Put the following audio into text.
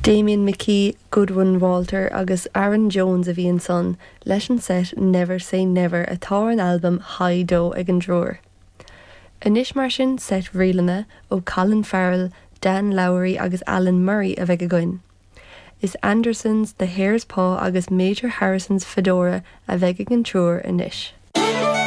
Damien McKee, Goodwin Walter agus Aaron Jones a bhí an son leis an set Never Say Never atá an album High Dough ag an droir. Inis mar sin set rialana ó Colin Farrell, Dan Lowry agus Alan Murray a bheith agoin. Is Anderson's The Hare's Paw agus Major Harrison's Fedora a bheith ag an troir inis.